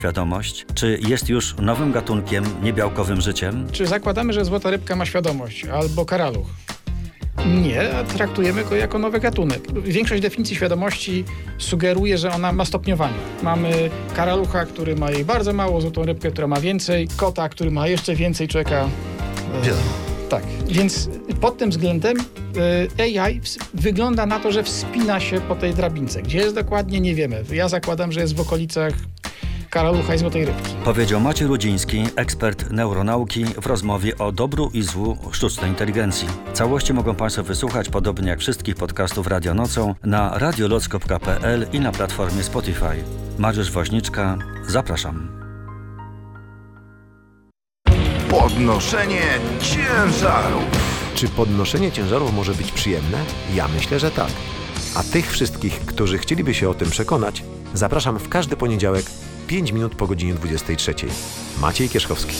Świadomość? Czy jest już nowym gatunkiem, niebiałkowym życiem? Czy zakładamy, że złota rybka ma świadomość albo karaluch? Nie, a traktujemy go jako nowy gatunek. Większość definicji świadomości sugeruje, że ona ma stopniowanie. Mamy karalucha, który ma jej bardzo mało, złotą rybkę, która ma więcej, kota, który ma jeszcze więcej, człowieka... Wiadomo. Tak, więc pod tym względem AI wygląda na to, że wspina się po tej drabince. Gdzie jest dokładnie, nie wiemy. Ja zakładam, że jest w okolicach karalucha i złotej rybki. Powiedział Maciej Rudziński, ekspert neuronauki, w rozmowie o dobru i złu sztucznej inteligencji. Całości mogą Państwo wysłuchać, podobnie jak wszystkich podcastów Radio Nocą, na radioloc.pl i na platformie Spotify. Mariusz Woźniczka, zapraszam. Podnoszenie ciężarów. Czy podnoszenie ciężarów może być przyjemne? Ja myślę, że tak. A tych wszystkich, którzy chcieliby się o tym przekonać, zapraszam w każdy poniedziałek 5 minut po godzinie 23. Maciej Kierzchowski.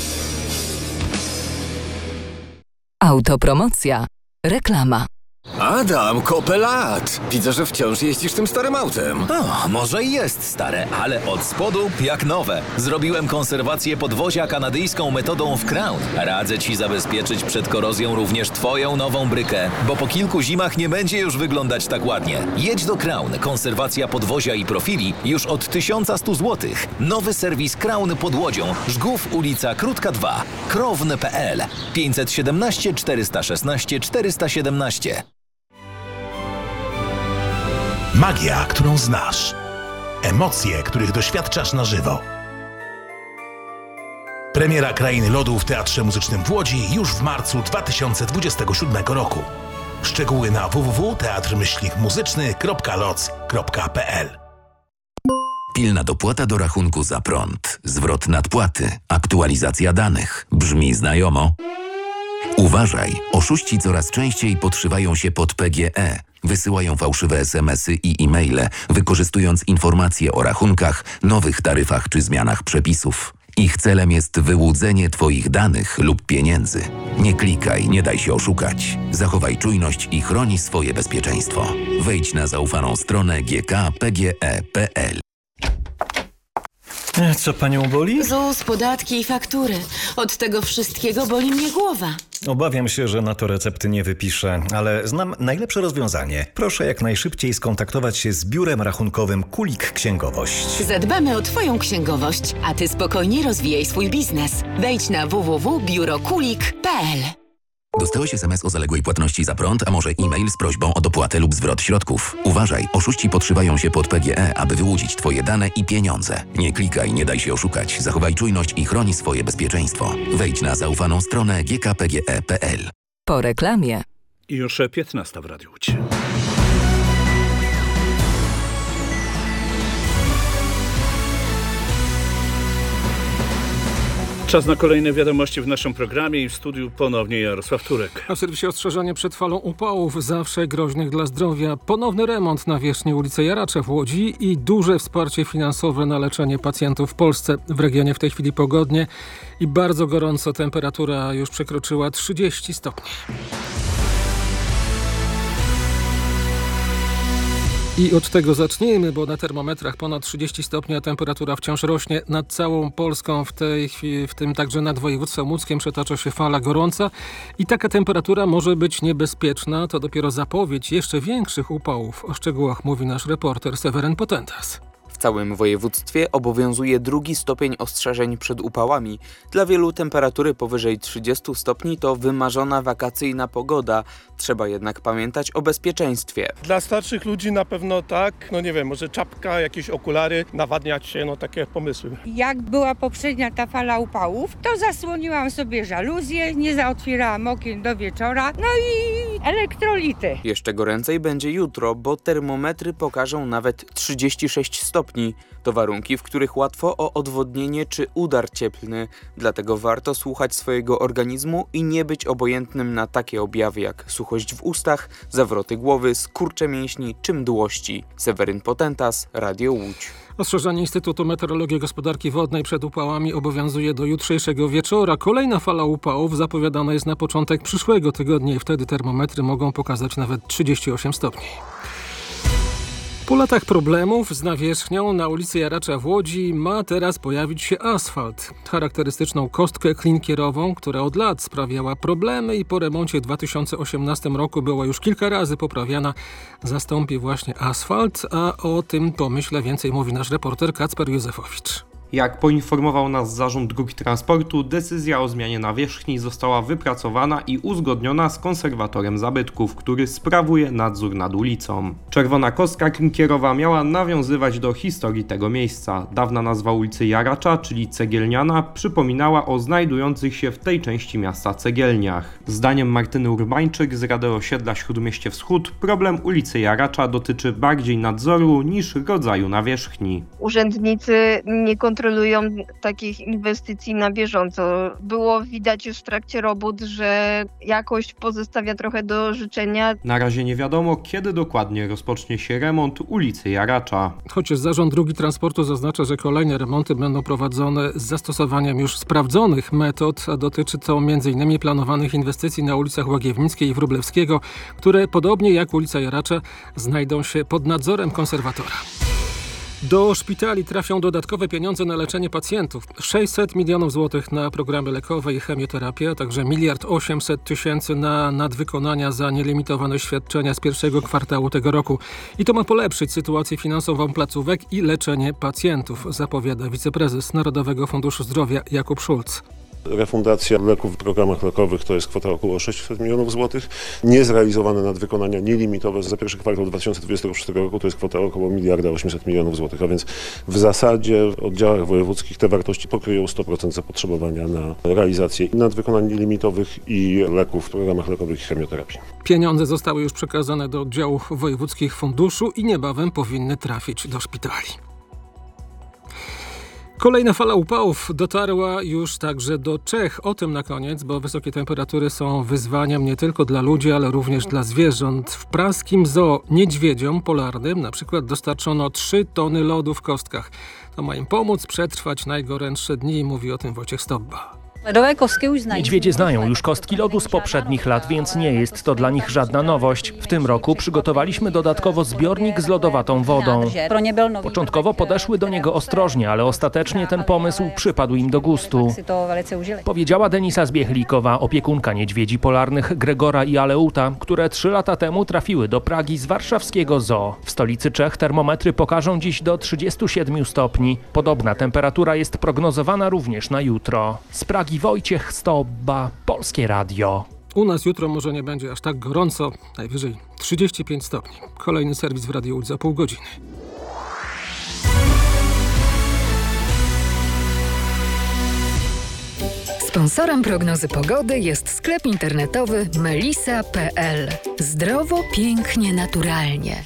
Autopromocja. Reklama. Adam, kopę lat! Widzę, że wciąż jeździsz tym starym autem. O, może i jest stare, ale od spodu jak nowe. Zrobiłem konserwację podwozia kanadyjską metodą w Crown. Radzę Ci zabezpieczyć przed korozją również Twoją nową brykę, bo po kilku zimach nie będzie już wyglądać tak ładnie. Jedź do Crown. Konserwacja podwozia i profili już od 1100 zł. Nowy serwis Crown pod Łodzią. Żgów, ulica Krótka 2. Krown.pl 517 416 417. Magia, którą znasz. Emocje, których doświadczasz na żywo. Premiera Krainy Lodu w Teatrze Muzycznym w Łodzi już w marcu 2027 roku. Szczegóły na www.teatr-muzyczny.loc.pl. Pilna dopłata do rachunku za prąd, zwrot nadpłaty, aktualizacja danych. Brzmi znajomo? Uważaj, oszuści coraz częściej podszywają się pod PGE. Wysyłają fałszywe SMS-y i e-maile, wykorzystując informacje o rachunkach, nowych taryfach czy zmianach przepisów. Ich celem jest wyłudzenie Twoich danych lub pieniędzy. Nie klikaj, nie daj się oszukać. Zachowaj czujność i chroni swoje bezpieczeństwo. Wejdź na zaufaną stronę gkpge.pl. Co panią boli? ZUS, podatki i faktury. Od tego wszystkiego boli mnie głowa. Obawiam się, że na to recepty nie wypiszę, ale znam najlepsze rozwiązanie. Proszę jak najszybciej skontaktować się z biurem rachunkowym Kulik Księgowość. Zadbamy o Twoją księgowość, a Ty spokojnie rozwijaj swój biznes. Wejdź na www.biurokulik.pl. Dostałeś SMS o zaległej płatności za prąd, a może e-mail z prośbą o dopłatę lub zwrot środków. Uważaj, oszuści podszywają się pod PGE, aby wyłudzić Twoje dane i pieniądze. Nie klikaj, nie daj się oszukać. Zachowaj czujność i chroni swoje bezpieczeństwo. Wejdź na zaufaną stronę gkpge.pl. Po reklamie. Już 15 w Radiu Łódź. Czas na kolejne wiadomości w naszym programie i w studiu ponownie Jarosław Turek. A w serwisie ostrzeżenie przed falą upałów, zawsze groźnych dla zdrowia. Ponowny remont na wierzchniej ulicy Jaracza w Łodzi i duże wsparcie finansowe na leczenie pacjentów w Polsce. W regionie w tej chwili pogodnie i bardzo gorąco. Temperatura już przekroczyła 30 stopni. I od tego zacznijmy, bo na termometrach ponad 30 stopni, a temperatura wciąż rośnie nad całą Polską. W tej chwili, w tym także nad województwem łódzkim przetacza się fala gorąca i taka temperatura może być niebezpieczna. To dopiero zapowiedź jeszcze większych upałów. O szczegółach mówi nasz reporter Seweryn Potentas. W całym województwie obowiązuje 2. stopień ostrzeżeń przed upałami. Dla wielu temperatury powyżej 30 stopni to wymarzona wakacyjna pogoda. Trzeba jednak pamiętać o bezpieczeństwie. Dla starszych ludzi na pewno tak, nie wiem, może czapka, jakieś okulary, nawadniać się, takie pomysły. Jak była poprzednia ta fala upałów, to zasłoniłam sobie żaluzję, nie zaotwierałam okien do wieczora, i elektrolity. Jeszcze goręcej będzie jutro, bo termometry pokażą nawet 36 stopni. To warunki, w których łatwo o odwodnienie czy udar cieplny. Dlatego warto słuchać swojego organizmu i nie być obojętnym na takie objawy jak suchość w ustach, zawroty głowy, skurcze mięśni czy mdłości. Seweryn Potentas, Radio Łódź. Ostrzeżenie Instytutu Meteorologii i Gospodarki Wodnej przed upałami obowiązuje do jutrzejszego wieczora. Kolejna fala upałów zapowiadana jest na początek przyszłego tygodnia i wtedy termometry mogą pokazać nawet 38 stopni. Po latach problemów z nawierzchnią na ulicy Jaracza w Łodzi ma teraz pojawić się asfalt. Charakterystyczną kostkę klinkierową, która od lat sprawiała problemy i po remoncie w 2018 roku była już kilka razy poprawiana, zastąpi właśnie asfalt, a o tym pomyśle więcej mówi nasz reporter Kacper Józefowicz. Jak poinformował nas Zarząd Dróg Transportu, decyzja o zmianie nawierzchni została wypracowana i uzgodniona z konserwatorem zabytków, który sprawuje nadzór nad ulicą. Czerwona kostka klinkierowa miała nawiązywać do historii tego miejsca. Dawna nazwa ulicy Jaracza, czyli Cegielniana, przypominała o znajdujących się w tej części miasta cegielniach. Zdaniem Martyny Urbańczyk z Rady Osiedla Śródmieście Wschód, problem ulicy Jaracza dotyczy bardziej nadzoru niż rodzaju nawierzchni. Urzędnicy nie kontrolują takich inwestycji na bieżąco. Było widać już w trakcie robót, że jakość pozostawia trochę do życzenia. Na razie nie wiadomo, kiedy dokładnie rozpocznie się remont ulicy Jaracza. Chociaż Zarząd Dróg Transportu zaznacza, że kolejne remonty będą prowadzone z zastosowaniem już sprawdzonych metod, a dotyczy to m.in. planowanych inwestycji na ulicach Łagiewnickiej i Wróblewskiego, które podobnie jak ulica Jaracza znajdą się pod nadzorem konserwatora. Do szpitali trafią dodatkowe pieniądze na leczenie pacjentów. 600 milionów złotych na programy lekowe i chemioterapię, a także 1 800 000 na nadwykonania za nielimitowane świadczenia z pierwszego kwartału tego roku. I to ma polepszyć sytuację finansową placówek i leczenie pacjentów, zapowiada wiceprezes Narodowego Funduszu Zdrowia Jakub Szulc. Refundacja leków w programach lekowych to jest kwota około 600 milionów złotych. Niezrealizowane nadwykonania nielimitowe za pierwszy kwartał 2026 roku to jest kwota około 1 800 milionów złotych, a więc w zasadzie w oddziałach wojewódzkich te wartości pokryją 100% zapotrzebowania na realizację nadwykonań nielimitowych i leków w programach lekowych i chemioterapii. Pieniądze zostały już przekazane do oddziałów wojewódzkich funduszu i niebawem powinny trafić do szpitali. Kolejna fala upałów dotarła już także do Czech. O tym na koniec, bo wysokie temperatury są wyzwaniem nie tylko dla ludzi, ale również dla zwierząt. W praskim zoo niedźwiedziom polarnym na przykład dostarczono 3 tony lodu w kostkach. To ma im pomóc przetrwać najgorętsze dni, mówi o tym Wojciech Stobba. Niedźwiedzie znają już kostki lodu z poprzednich lat, więc nie jest to dla nich żadna nowość. W tym roku przygotowaliśmy dodatkowo zbiornik z lodowatą wodą. Początkowo podeszły do niego ostrożnie, ale ostatecznie ten pomysł przypadł im do gustu. Powiedziała Denisa Zbiechlikowa, opiekunka niedźwiedzi polarnych Gregora i Aleuta, które 3 lata temu trafiły do Pragi z warszawskiego zoo. W stolicy Czech termometry pokażą dziś do 37 stopni. Podobna temperatura jest prognozowana również na jutro. Z Pragi Wojciech Stobba, Polskie Radio. U nas jutro może nie będzie aż tak gorąco, najwyżej 35 stopni. Kolejny serwis w Radiu Łódź za pół godziny. Sponsorem prognozy pogody jest sklep internetowy melisa.pl. Zdrowo, pięknie, naturalnie.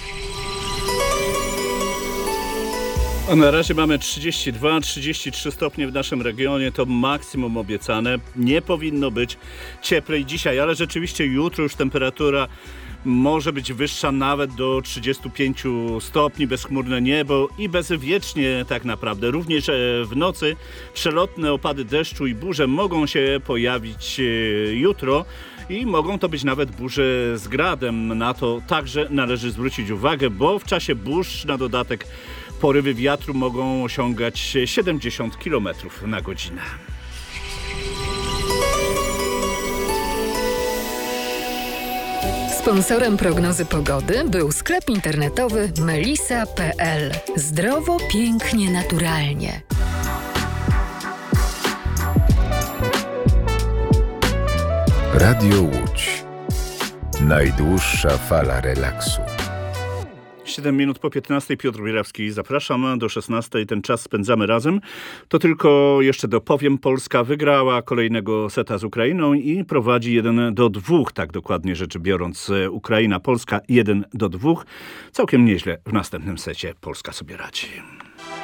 A na razie mamy 32-33 stopnie w naszym regionie, to maksimum obiecane. Nie powinno być cieplej dzisiaj, ale rzeczywiście jutro już temperatura może być wyższa nawet do 35 stopni, bezchmurne niebo i bezwiecznie tak naprawdę. Również w nocy przelotne opady deszczu i burze mogą się pojawić jutro i mogą to być nawet burze z gradem. Na to także należy zwrócić uwagę, bo w czasie burz na dodatek porywy wiatru mogą osiągać 70 km na godzinę. Sponsorem prognozy pogody był sklep internetowy melisa.pl. Zdrowo, pięknie, naturalnie. Radio Łódź. Najdłuższa fala relaksu. 7 minut po 15. Piotr Bierawski. Zapraszam do 16. Ten czas spędzamy razem. To tylko jeszcze dopowiem. Polska wygrała kolejnego seta z Ukrainą i prowadzi 1-2. Tak dokładnie rzecz biorąc. Ukraina, Polska 1-2. Całkiem nieźle w następnym secie Polska sobie radzi.